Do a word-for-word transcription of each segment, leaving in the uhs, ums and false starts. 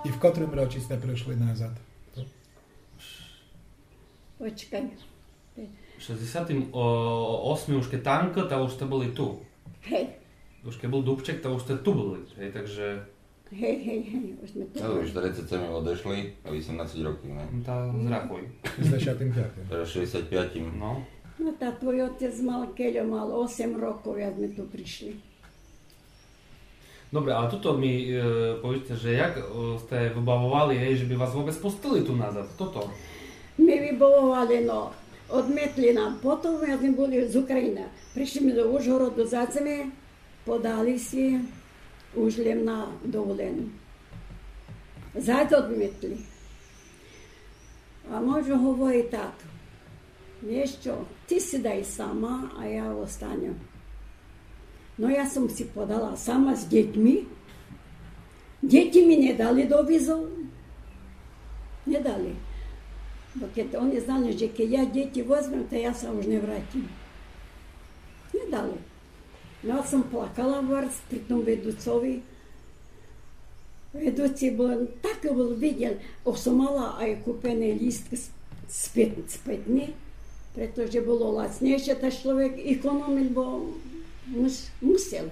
I v ktorom roči ste prešli nazad? Počkaj. V šesťdesiatom ôsmom už keď tanko, tak už ste boli tu. Hej. Už keď bol Dubček, tak už ste tu boli. Hej, takže... Hej, hej, hej, už sme tu. No, už tridsať mi odešli a osemnásť rokov, ne? Tá zrachuj. S dvadsiatym piatym. Teraz šesťdesiatpäť. No. No tá tvoj otec mal, Keľo mal osem rokov, ja sme tu prišli. Dobre, ale tuto mi e, poviete, že jak e, ste vybavovali, hej, že by vás vôbec pustili tu nazad, toto? My vybavovali, no, odmetli nám. Potom ja sme boli z Ukrajiny. Prišli mi do Užhorodu za zeme, podali si už len na dovolenú. Zať odmetli. A môžu hovoriť táto. Vieš čo, ty si daj sama a ja ostanem. No ja som si podala sama s deťmi. Deti mi nedali do vizov. Nedali. Bo keď oni znali, že keď ja deti vezmem, to ja sa už nevrátim. Nedali. No ja som plakala vrc pri tom vedúcovi. Vedúci bol, tak bol videl, už som mala aj kúpené lístky spätne, pretože bolo lacnejšie, tak človek ekonomil, bo mus, musel.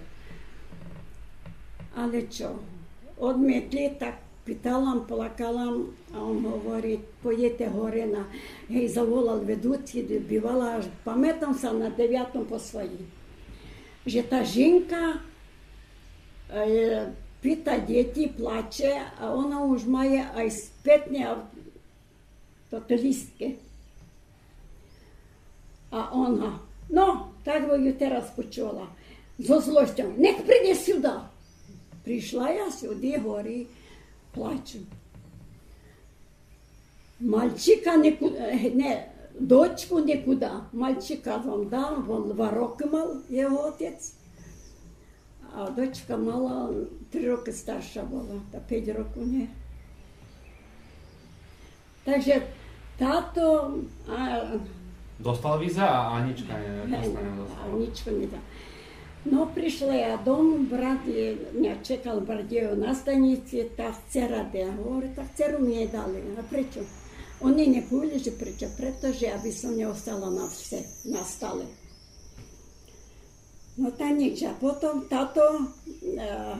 Ale čo, odmietli, tak pýtalam, plakala a on hovorí, pojete hore na, hej, zavolal vedúci, bývala, až pamätám sa na deviatom posledí, že tá ženka e, pýta deti, plače a ona už má aj spätne toto listke. A ona, no, tak by ju teraz počula, so zlošťou, nech príde sюда. Prišla ja сюди, horí, plaču. Мальчика никуда, не, дочку никуда. Мальчика вам дал, он два роки мал, його отець. А дочка мала, три роки старша була, та п'ять років не. Takže táto... A, dostal víza a Anička ne, nedostala. Anička nedala. No, prišla ja dom, brat mňa čekal v Bardejove na stanici, tá chce rade. Hovorí, tak dceru mi jej dali. A prečo? Oni nepovedali, že prečo? Pretože aby som neostala na vse, na stále. No tá nič. A potom táto uh,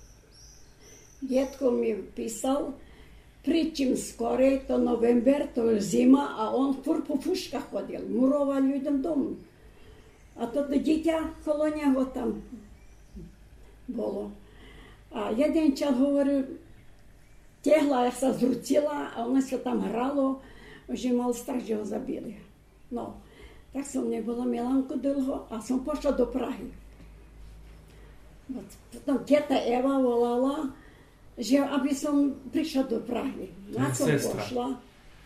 detko mi písal, pričím skorej, to november, to zima, a on furt po fuškách chodil, muroval ľuďom domu. A toto dieťa kolo neho tam bolo. A jeden čas hovoril, tehla sa zrúcila a ona sa tam hralo, že mal strach, že ho zabili. No, tak som nebola Milanku dlho a som pošla do Prahy. Potom teta Eva volala, že aby som prišla do Prahy. Na som pošla.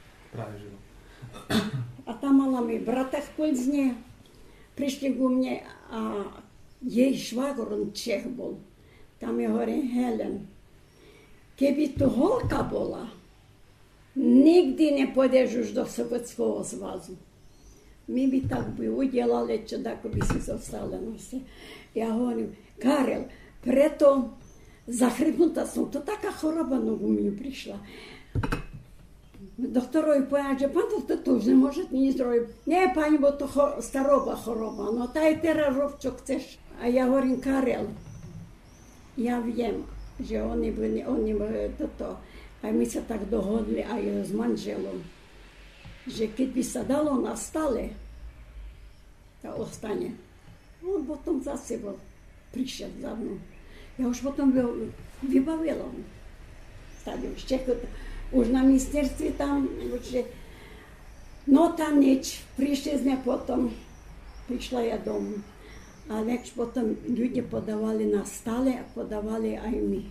A tam mala mi brata v Plzne. Prišli ku mne a jej švagor, on Čech bol. Tam je hovorím, Helen, keby tu holka bola, nikdy nepôjdeš už do Sovietskeho zvazu. My by tak by udelali, čo tako by si zostala na se. Ja hovorím, Karel, preto zachrypnutá som, to taká choroba nogu mi prišla. Доктороvi povedal, že pán doktor, to už nemôžete nič robiť. Nie, pani, bo to cho- staroba choroba. No tá je teraz rob, čo chceš. A ja hovorím, Karel, ja viem, že oni boli, oni boli toto. A my sa tak dohodli aj s manželom, že keď by sa dalo na stále, to ostane. On potom zase bol, prišiel za mnou. Ja už potom vybavila. Stade už Čechu. Už na ministerstve tam, že no tam nič, prišli sme potom, prišla ja domov. A než potom ľudia podávali na stále a podávali aj my.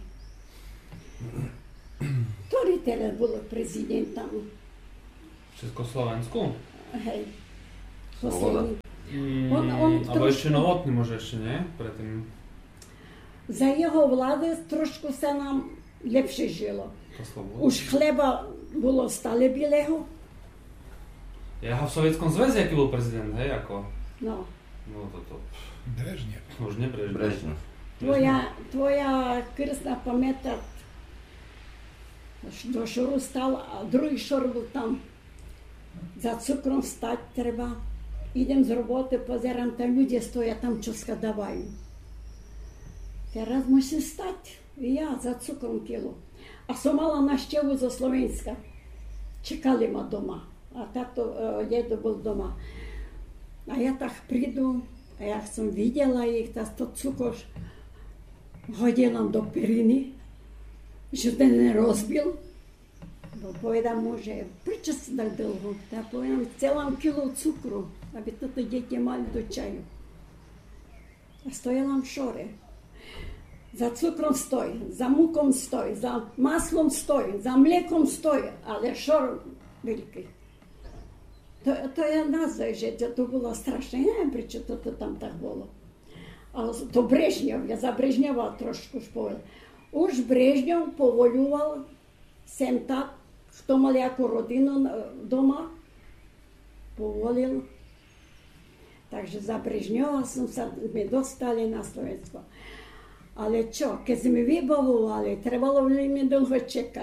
Ktorý teraz bol prezident tam? V Československu? Hej. Posledný. Mm, on, on alebo trošku... ešte Novotný môže ešte, nie? Predtým. Za jeho vlády trošku sa nám lepšie žilo. Už chleba bolo stále bieleho. Ja v Sovietskom zväze, aký bol prezident, hej, ako? No. No toto. Brežnev. Už nie Brežnev. Brežnev. Brežnev. Brežnev. Brežnev. Brežnev. Brežnev. Brežnev. Brežnev. Brežnev. Brežnev. Brežnev. Brežnev. Brežnev. Brežnev. Brežnev. Brežnev. Brežnev. Brežnev. Tvoja, tvoja krstná pamäta До шору став, а другий шор був там. За цукром стати треба. Ідем з роботи, позирам, там люди стоять, там щось давають. Teraz musím stať. Ja za cukrom kilo. A som mala návštevu zo Slovenska. Čekali ma doma. A táto uh, dedo bol doma. A ja tak prídu, a ja som videla ich, táto cukor hodila do periny, že ten rozbil. Bo povedal mu, že prečo si tak dlho? Ja povedal, celám kilo cukru, aby toto deti mali do čaju. A stojala v šore. Za cukrom stojí, za múkom stojí, za maslom stojí, za mliekom stojí, ale šor veľký. To, to je naozaj, že to bolo strašné. Neviem, prečo toto tam tak bolo. Ale to Brežňov, ja za Brežňova trošku už povedal. Už Brežňov povoľoval sem tak, kto mal ako rodinu doma, povolil. Takže za Brežňova som sa, my dostali na Slovensko. Ale čo, keď sme vybavovali, trebalo mi dlho čekať.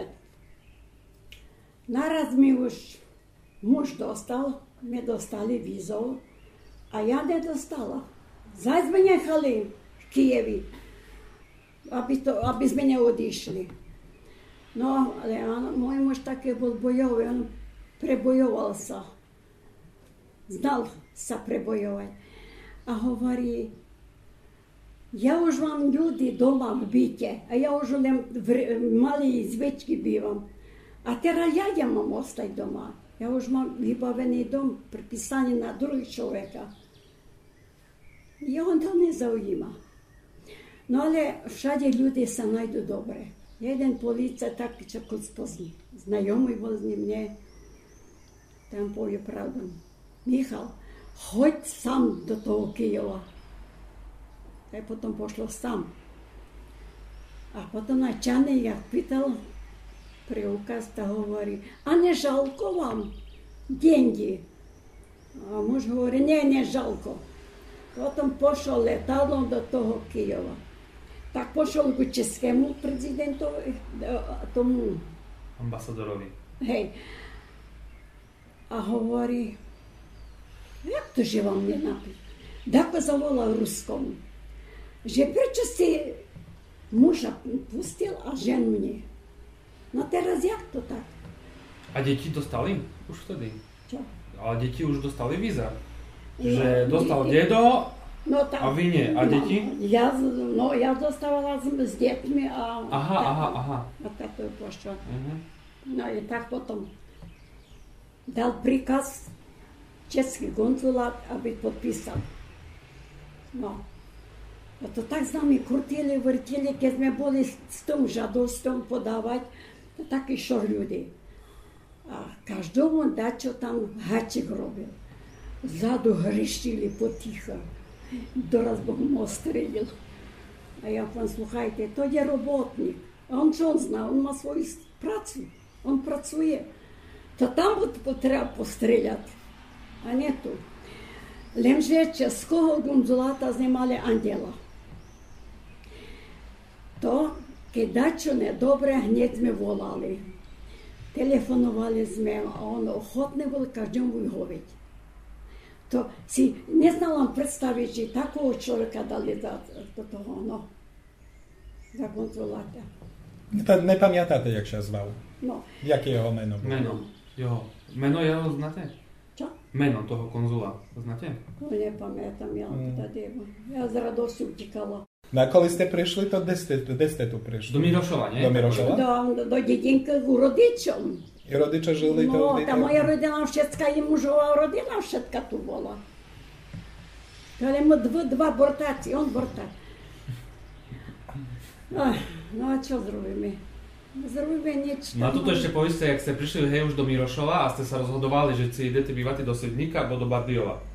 Naraz mi už muž dostal, my dostali vízov a ja nedostala. Zaj sme nechali v Kijevi, aby, to, aby sme neodišli. No, ale on, môj muž taký bol bojový, on prebojoval sa. Znal sa prebojovať. A hovorí, ja už mám ľudí doma v byte a ja už len v malej zvečky bývam. A teraz ja, ja mám ostať doma. Ja už mám vybavený dom, pripísaný na druhý človeka. Jeho to nezaujíma. No ale všade ľudia sa nájdu dobre. Jeden policajt taký, čo spoznal. Znajomý bol s ním, nie. Tam povie pravdu. Michal, choď sám do toho Kyjova. A potom pošlo sám. A potom načalník, jak pýtal preukaz, to hovorí, a nežalko vám деньги? A muž hovorí, nie, nežalko. Potom pošol letadlom do toho Kyjova. Tak pošol k českému prezidentovi, tomu ambasadorovi. Hej. A hovorí, jak to, že vám nenapíš? Tako zavolal Ruskomu. Že prečo si muža pustil a ženu nie? No teraz jak to tak? A deti dostali už vtedy? Čo? Ale deti už dostali víza. No, Že dostal deti- dedo No, tak, a vy nie. A no, deti? Ja, no, ja dostávala s, s deťmi a... Aha, tak, aha, aha. A tak to pošlo. Mhm. No i tak potom dal príkaz český konzulát, aby podpísal. No. A to tak s nami krutili, vrtili, keď sme boli s tom žadosťom podávať, to taký šor ľudí. A každomu dačo tam hačik robil. Zadu hrištili poticho. Doraz Boh mu ostrelil. A ja poviem, sluchajte, to je robotník. A on čo on zná? On má svoju prácu. On pracuje. To tam treba postreľať, a nie tu. Lenže českého konzuláta nemali andela. To, keď dačo nedobre, hneď sme volali. Telefonovali sme a on ochotný bol každému vyhovieť. To si neznala predstaviť, že takého človeka dali za do toho, no, za konzuláta. Nepa- Nepamiętacie, jak się zwał? No, Jakie jeho meno było? Meno. Jeho. Meno jeho znáte? čo? Meno toho konzula. Znáte? No, nepamätám, ja Mm. tady, ja z radosti utekala. No a коли ste prišli, to де сте, де сте tu prišli? Do Mirošova, nie? Do Mirošova? До, до дідінки у родичам. I rodiče žili to... Ну, де- та моя родина všetka, і мужова родина všetka tu bola. Але ми два, два бортаці, он бортач. Ach, no a čo zrobíme? Zrobíme nič. No a toto ešte povedzte, jak ste prišli hej už do Mirošova a ste sa rozhodovali, že si idete bývať do Sedníka alebo do Bardijova.